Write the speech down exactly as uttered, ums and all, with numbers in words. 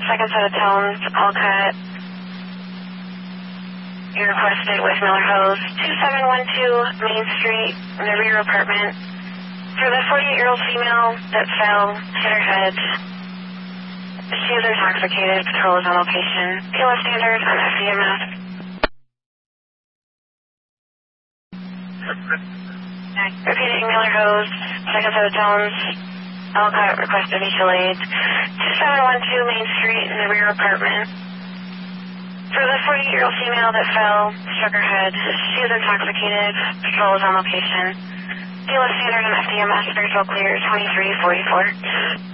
second set of tones, all cut. You requested with Miller Hose, two seven one two Main Street, in the rear apartment. For the forty-eight-year-old female that fell, hit her head. She was intoxicated. Patrol is on location. Kilo standard on F D M S. Repeating Miller Hose, second set of tones, all cut, requested mutual aid. two seven one two Main Street in the rear apartment. For the forty-eight-year-old female that fell, struck her head. She was intoxicated. Patrol is on location. Kilo standard on F D M S, spiritual clear, twenty-three forty-four.